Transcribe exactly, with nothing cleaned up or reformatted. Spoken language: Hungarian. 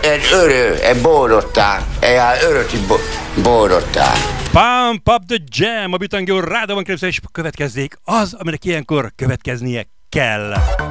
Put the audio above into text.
egy örő, egy bórottá, egy öröti bórottá. Pump up the jam, a Bitangó Rádióban keresztül, és következzék az, aminek ilyenkor következnie kell.